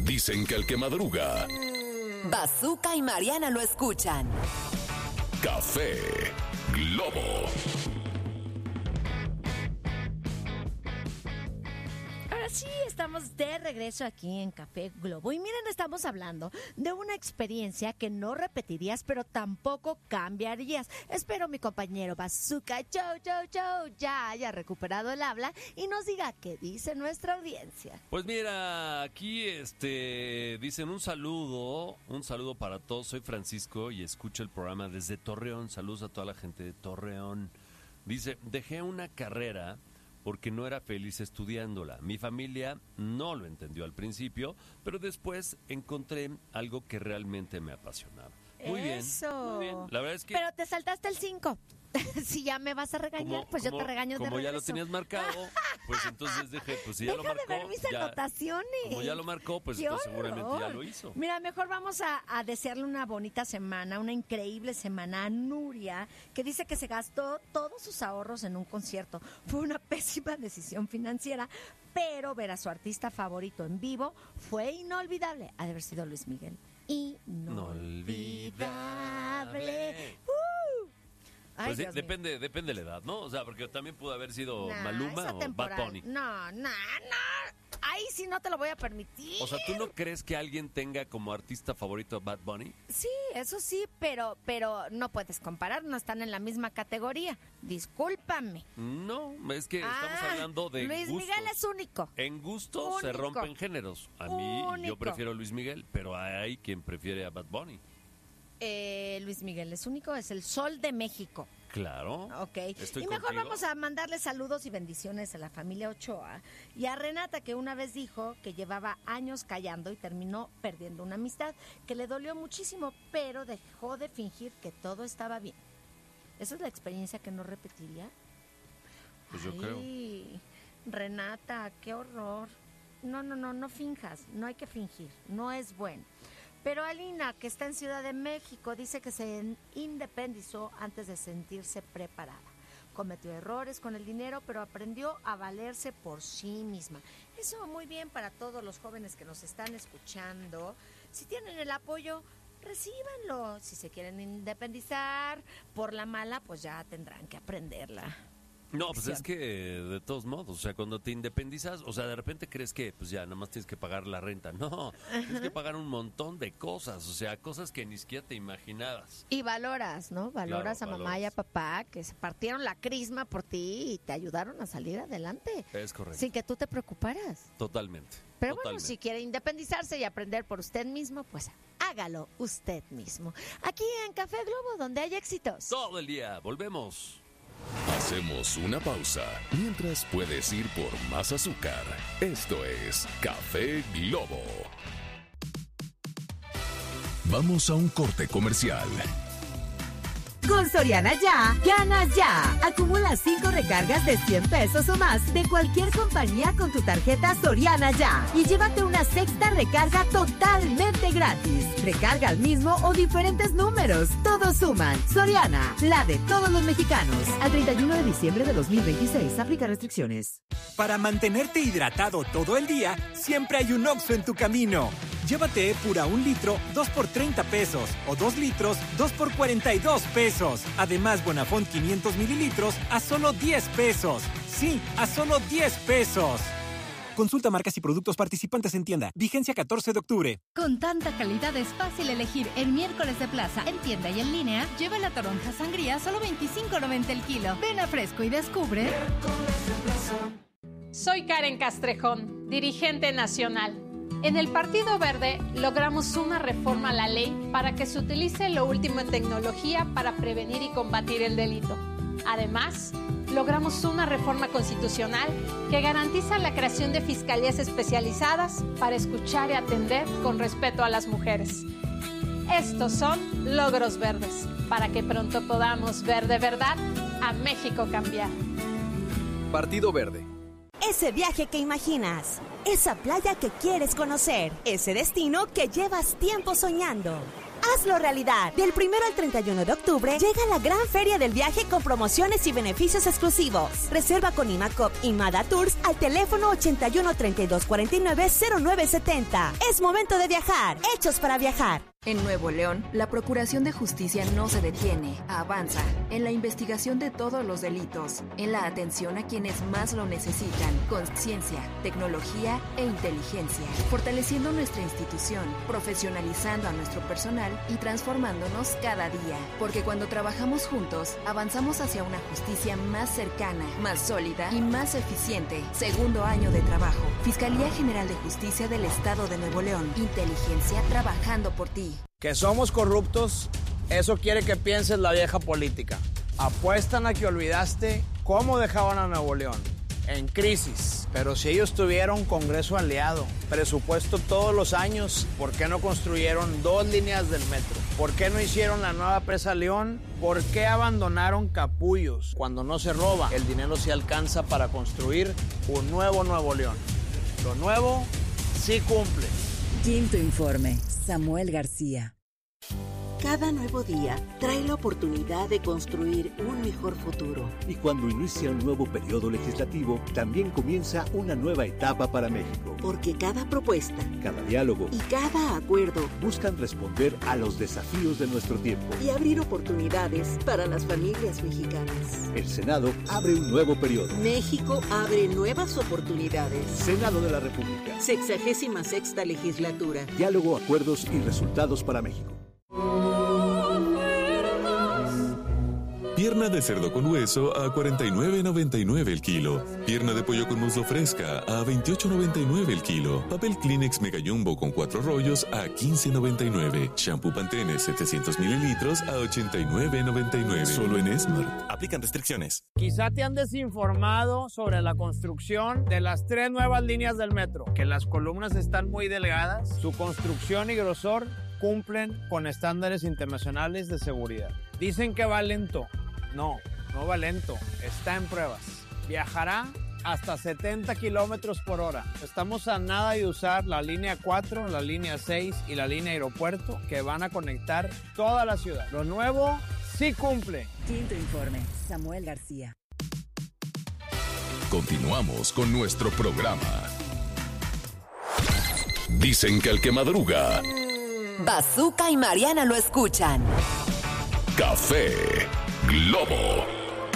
Dicen que el que madruga... Bazooka y Mariana lo escuchan. Café Globo. Ahora sí, estamos de regreso aquí en Café Globo. Y miren, estamos hablando de una experiencia que no repetirías, pero tampoco cambiarías. Espero mi compañero Bazooka ya haya recuperado el habla y nos diga qué dice nuestra audiencia. Pues mira, aquí dicen un saludo para todos. Soy Francisco y escucho el programa desde Torreón. Saludos a toda la gente de Torreón. Dice, dejé una carrera porque no era feliz estudiándola. Mi familia no lo entendió al principio, pero después encontré algo que realmente me apasionaba. Muy bien. La verdad es que... Pero te saltaste el 5. Si ya me vas a regañar, pues yo te regaño de regreso. Como ya lo tenías marcado, pues entonces dije, pues si ya lo marcó... Deja de ver mis anotaciones. Como ya lo marcó, pues entonces seguramente ya lo hizo. Mira, mejor vamos a desearle una bonita semana, una increíble semana a Nuria, que dice que se gastó todos sus ahorros en un concierto. Fue una pésima decisión financiera, pero ver a su artista favorito en vivo fue inolvidable. Ha de haber sido Luis Miguel. Inolvidable. Ay, pues sí, depende de la edad, ¿no? O sea, porque también pudo haber sido Maluma o Bad Bunny. No. Ahí sí no te lo voy a permitir. O sea, ¿tú no crees que alguien tenga como artista favorito a Bad Bunny? Sí, eso sí, pero no puedes comparar, no están en la misma categoría. Discúlpame. No, es que estamos hablando de Luis gustos. Miguel es único. En gustos se rompen géneros. A mí, yo prefiero a Luis Miguel, pero hay quien prefiere a Bad Bunny. Luis Miguel es único, es el sol de México. Claro. Ok. Estoy y mejor contigo. vamos a mandarle saludos y bendiciones a la familia Ochoa y a Renata, que una vez dijo que llevaba años callando y terminó perdiendo una amistad que le dolió muchísimo, pero dejó de fingir que todo estaba bien. ¿Esa es la experiencia que no repetiría? Pues yo creo. Renata, qué horror. No finjas, no hay que fingir, no es bueno. Pero Alina, que está en Ciudad de México, dice que se independizó antes de sentirse preparada. Cometió errores con el dinero, pero aprendió a valerse por sí misma. Eso muy bien para todos los jóvenes que nos están escuchando. Si tienen el apoyo, recíbanlo. Si se quieren independizar por la mala, pues ya tendrán que aprenderla. No, pues es que de todos modos, o sea, cuando te independizas, o sea, de repente crees que pues ya nada más tienes que pagar la renta. No, tienes que pagar un montón de cosas, o sea, cosas que ni siquiera te imaginabas. Y valoras, ¿no? Valoras Claro, a mamá y a papá que se partieron la crisma por ti y te ayudaron a salir adelante. Es correcto. Sin que tú te preocuparas. Totalmente. Pero bueno, si quiere independizarse y aprender por usted mismo, pues hágalo usted mismo. Aquí en Café Globo, donde hay éxitos. Todo el día, volvemos. Hacemos una pausa mientras puedes ir por más azúcar. Esto es Café Globo. Vamos a un corte comercial. Con Soriana Ya, ganas ya. Acumula 5 recargas de 100 pesos o más de cualquier compañía con tu tarjeta Soriana Ya y llévate una sexta recarga totalmente gratis. Recarga al mismo o diferentes números. Todos suman. Soriana, la de todos los mexicanos. Al 31 de diciembre de 2026. Aplica restricciones. Para mantenerte hidratado todo el día, siempre hay un Oxxo en tu camino. Llévate Epura 1 litro, 2 por 30 pesos. O 2 litros, 2 por 42 pesos. Además, Bonafont 500 mililitros a solo 10 pesos. Sí, a solo 10 pesos. Consulta marcas y productos participantes en tienda. Vigencia 14 de octubre. Con tanta calidad es fácil elegir el miércoles de plaza en tienda y en línea. Lleva la toronja sangría solo $25.90 el kilo. Ven a Fresco y descubre. Soy Karen Castrejón, dirigente nacional. En el Partido Verde logramos una reforma a la ley para que se utilice lo último en tecnología para prevenir y combatir el delito. Además, logramos una reforma constitucional que garantiza la creación de fiscalías especializadas para escuchar y atender con respeto a las mujeres. Estos son logros verdes, para que pronto podamos ver de verdad a México cambiar. Partido Verde. Ese viaje que imaginas, esa playa que quieres conocer, ese destino que llevas tiempo soñando. Hazlo realidad. Del 1 al 31 de octubre llega la gran feria del viaje con promociones y beneficios exclusivos. Reserva con Imacop y Mada Tours al teléfono 81 32 49 0970. Es momento de viajar. Hechos para viajar. En Nuevo León, la Procuración de Justicia no se detiene, avanza en la investigación de todos los delitos, en la atención a quienes más lo necesitan, con ciencia, tecnología e inteligencia, fortaleciendo nuestra institución, profesionalizando a nuestro personal y transformándonos cada día. Porque cuando trabajamos juntos, avanzamos hacia una justicia más cercana, más sólida y más eficiente. Segundo año de trabajo. Fiscalía General de Justicia del Estado de Nuevo León. Inteligencia trabajando por ti. Que somos corruptos, eso quiere que pienses la vieja política. Apuestan a que olvidaste cómo dejaban a Nuevo León, en crisis. Pero si ellos tuvieron Congreso aliado, presupuesto todos los años, ¿por qué no construyeron 2 líneas del metro? ¿Por qué no hicieron la nueva presa León? ¿Por qué abandonaron Capullos? Cuando no se roba, el dinero se alcanza para construir un nuevo Nuevo León. Lo nuevo sí cumple. Quinto informe, Samuel García. Cada nuevo día trae la oportunidad de construir un mejor futuro. Y cuando inicia un nuevo periodo legislativo, también comienza una nueva etapa para México. Porque cada propuesta, cada diálogo y cada acuerdo buscan responder a los desafíos de nuestro tiempo y abrir oportunidades para las familias mexicanas. El Senado abre un nuevo periodo. México abre nuevas oportunidades. Senado de la República. 66ª legislatura. Diálogo, acuerdos y resultados para México. Pierna de cerdo con hueso a $49.99 el kilo. Pierna de pollo con muslo fresca a $28.99 el kilo. Papel Kleenex Mega Jumbo con 4 rollos a $15.99. Shampoo Pantene 700 mililitros a $89.99. Solo en Smart. Aplican restricciones. Quizá te han desinformado sobre la construcción de las 3 nuevas líneas del metro. Que las columnas están muy delgadas. Su construcción y grosor cumplen con estándares internacionales de seguridad. Dicen que va lento. No va lento. Está en pruebas. Viajará hasta 70 kilómetros por hora. Estamos a nada de usar la línea 4, la línea 6 y la línea aeropuerto que van a conectar toda la ciudad. Lo nuevo sí cumple. Quinto informe, Samuel García. Continuamos con nuestro programa. Dicen que el que madruga... Bazooka y Mariana lo escuchan. Café Globo.